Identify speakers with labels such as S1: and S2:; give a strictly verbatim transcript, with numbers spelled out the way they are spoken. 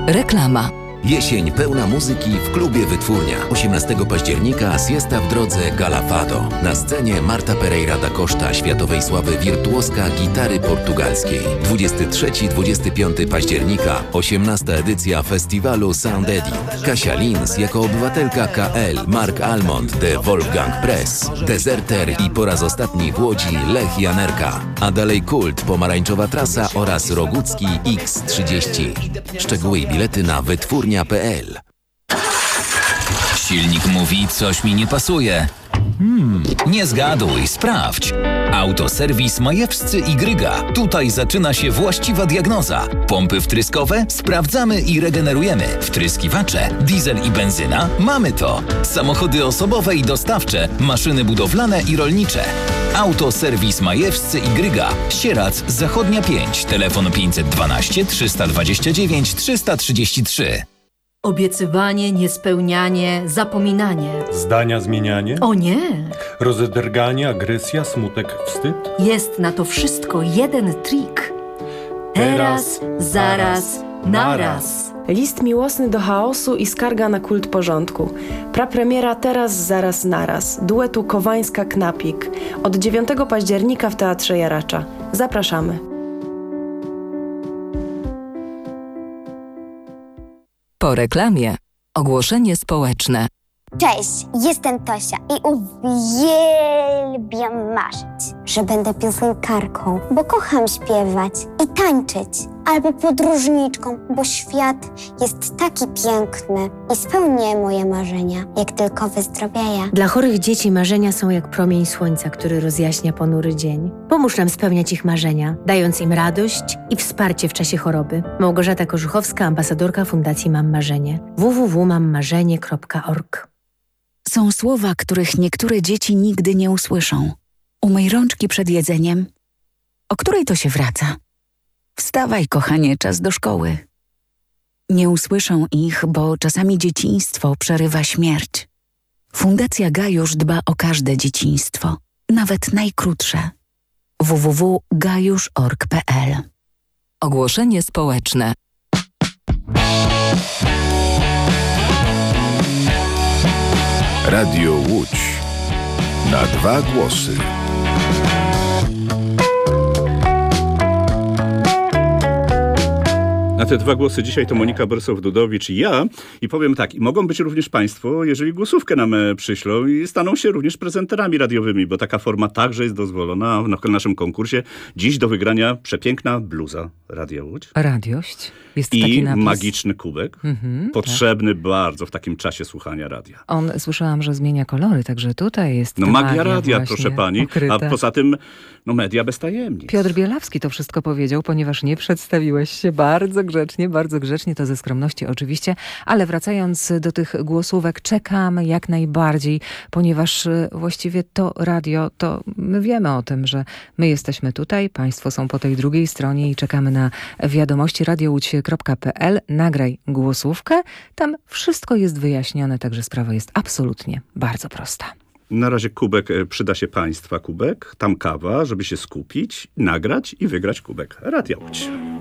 S1: Reklama.
S2: Jesień pełna muzyki w klubie Wytwórnia. osiemnastego października siesta w drodze Gala Fado. Na scenie Marta Pereira da Costa, światowej sławy wirtuoska gitary portugalskiej. dwudziestego trzeciego do dwudziestego piątego października osiemnasta edycja festiwalu Sound Eddy. Kasia Lins jako obywatelka K L, Mark Almond de Wolfgang Press, Deserter i po raz ostatni w Łodzi Lech Janerka. A dalej Kult, Pomarańczowa Trasa oraz Rogucki X trzydzieści. Szczegóły i bilety na wytwórnia kropka p l.
S3: Silnik mówi, coś mi nie pasuje. Hmm, nie zgaduj, sprawdź. Autoserwis Majewscy i Gryga. Tutaj zaczyna się właściwa diagnoza. Pompy wtryskowe? Sprawdzamy i regenerujemy. Wtryskiwacze? Diesel i benzyna? Mamy to. Samochody osobowe i dostawcze. Maszyny budowlane i rolnicze. Autoserwis Majewscy i Gryga. Sierac, Zachodnia pięć. Telefon pięćset dwanaście trzysta dwadzieścia dziewięć trzysta trzydzieści trzy.
S4: Obiecywanie, niespełnianie, zapominanie.
S5: Zdania zmienianie?
S4: O nie!
S5: Rozedrganie, agresja, smutek, wstyd?
S4: Jest na to wszystko jeden trik. Teraz, zaraz, naraz.
S6: List miłosny do chaosu i skarga na kult porządku. Prapremiera Teraz, zaraz, naraz. Duetu Kowańska-Knapik. Od dziewiątego października w Teatrze Jaracza. Zapraszamy.
S1: Po reklamie ogłoszenie społeczne.
S7: Cześć, jestem Tosia i uwielbiam marzyć, że będę piosenkarką, bo kocham śpiewać i tańczyć, albo podróżniczką, bo świat jest taki piękny i spełnię moje marzenia, jak tylko wyzdrowieję.
S8: Dla chorych dzieci marzenia są jak promień słońca, który rozjaśnia ponury dzień. Pomóż nam spełniać ich marzenia, dając im radość i wsparcie w czasie choroby. Małgorzata Korzuchowska, ambasadorka Fundacji Mam Marzenie. w w w kropka mam marzenie kropka org.
S9: Są słowa, których niektóre dzieci nigdy nie usłyszą. Umyj rączki przed jedzeniem. O której to się wraca? Wstawaj, kochanie, czas do szkoły. Nie usłyszą ich, bo czasami dzieciństwo przerywa śmierć. Fundacja Gajusz dba o każde dzieciństwo, nawet najkrótsze. w w w kropka gajusz kropka org kropka p l.
S1: Ogłoszenie społeczne.
S10: Radio Łódź. Na dwa głosy.
S11: Na te dwa głosy dzisiaj to Monika Borsow-Dudowicz i ja. I powiem tak, i mogą być również państwo, jeżeli głosówkę nam przyślą i staną się również prezenterami radiowymi, bo taka forma także jest dozwolona w naszym konkursie. Dziś do wygrania przepiękna bluza Radia Łódź.
S12: Radiość. Jest
S11: I
S12: taki napis.
S11: magiczny kubek. Mhm, potrzebny tak. bardzo w takim czasie słuchania radia.
S12: On, słyszałam, że zmienia kolory, także tutaj jest
S11: No
S12: magia,
S11: magia radia,
S12: właśnie
S11: proszę pani.
S12: ukryta.
S11: A poza tym, no media bez tajemnic.
S12: Piotr Bielawski to wszystko powiedział, ponieważ nie przedstawiłeś się bardzo grzecznie, bardzo grzecznie, to ze skromności oczywiście, ale wracając do tych głosówek, czekamy jak najbardziej, ponieważ właściwie to radio, to my wiemy o tym, że my jesteśmy tutaj, państwo są po tej drugiej stronie i czekamy na wiadomości radiołódź kropka p l. Nagraj głosówkę, tam wszystko jest wyjaśnione, także sprawa jest absolutnie bardzo prosta.
S11: Na razie kubek, przyda się państwa kubek, tam kawa, żeby się skupić, nagrać i wygrać kubek Radia Łódź.